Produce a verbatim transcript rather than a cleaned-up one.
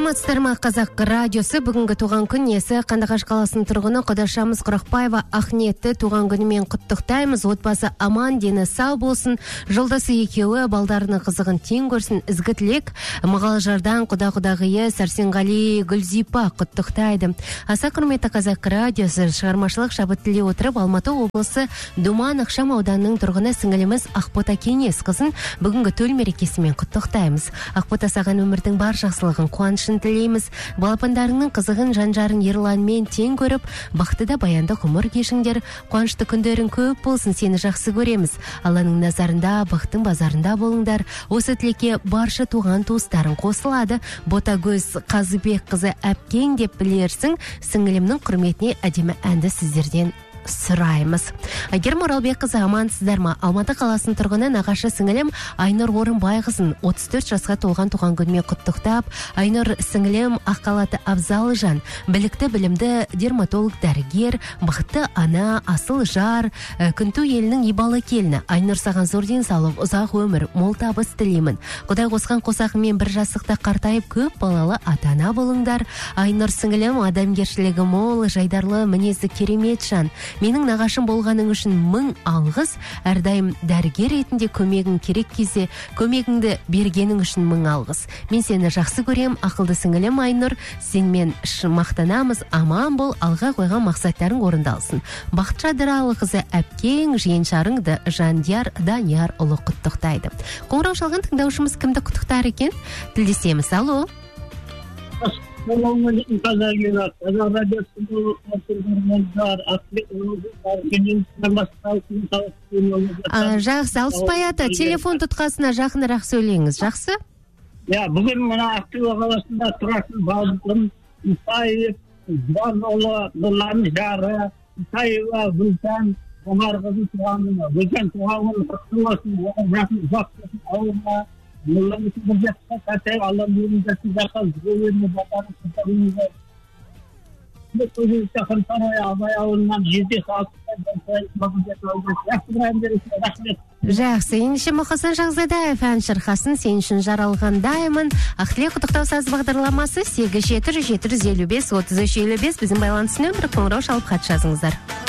Саламатсыздар ма, Қазақ радиосы бүгінгі туған күн иесі Қандыағаш қаласының тұрғыны Қодашамыз Құрақбаева Ақниетті туған күнімен құттықтаймыз. Отбасы аман, дені сау болсын. Жолдасы екеуі балдарының қызығын тең көрсін. Ізгі тілек Мұғалжардан құда-құдағыйы Сәрсенғали Гүлзипа құттықтайды. Аса құрметті Қазақ радиосы шығармашылық шабыт тілей отырып, Алматы облысы Думан Ықшам ауданының тұрғыны сіңіліміз Ақбота Кеңес қызын бүгінгі төл мерекесімен құттықтаймыз. Ақбота, саған өмірдің бар жақсылығын, қуанышын тілейміз. Балапандарыңның қызығын, жан-жарын Ерланмен тең көріп, бақытты баянды ғұмыр кешіңдер. Қуанышты күндерің көп болсын, сені жақсы көреміз. Алланың назарында, бақыттың базарында болыңдар. Осы тілекке барша туған туыстарың қосылады. Ботагөз Қазыбек қызы әпкең деп білерсің. Сіңілімнің құрметіне әдемі әнді сіздерден сұраймыз. Айгерім Оралбек қызы, амансыздар ма? Алматы қаласының тұрғыны нағашы сіңілім Айнұр Орынбайқызын отыз төрт жасқа толған туған күнімен құттықтап, Айнұр сіңілім Аққалаты Абзалы жан, білікті білімді дерматолог дәрігер, бақытты ана, асыл жар, күнту елінің ибалы келіні. Айнұр, саған зор денсаулық, ұзақ өмір, мол табыс тілеймін. Құдай қосқан қосағымен бір жасықта қартайып көп балалы ата-ана болыңдар. Айнұр сіңілім адамгершілігі мол, жайдарлы, мінезі керемет жан. Менің нағашым болғаның үшін мың алғыс, әрдайым дәрігер ретінде көмегің керек кезде көмегіңді бергенің үшін мың алғыс. Мен сені жақсы көрем, ақылды сіңілім Айнұр, сенмен мақтанамыз, аман бол, алға қойған мақсаттарың орындалсын. Бақыт Жадыралы қызы әпкең, жиеншарыңды Жандияр Данияр ұлы құттықтайды. Қоңырау шалған тыңдаушымыз кімді құттықтар екен? Тілдесеміз. Алло. Жақсы, алыспай ата, телефон тұтқасына жақынырақ сөйлеңіз, жақсы? Я, бүгін мына Ақтөбе қаласында тұратын балдығым Исаев, Жуанұлы, Нұрлан жары, Исаева, Гүлжан, Омарқызы туғанына, Гүлжан туғанына құтты болсын, оған жақын ұзақ болсын, ауылына, Нұрлан бір жаққа қатай, Аллам өзін жақсы жаққа жүргеніне батарын құттығымызды. Бұл көзі жақын тарай, Абай ауылынан жерде қалыптай, жақсы, ендеше Мұқасан Жақзадаев ән шырқасын сен үшін жаралғандаймын. Ақтілек құттықтау саз бағдарламасы сегіз жеті жеті елу бес отыз үш елу бес біздің байланыс нөмірі, қоңырау шалып хат жазыңыздар.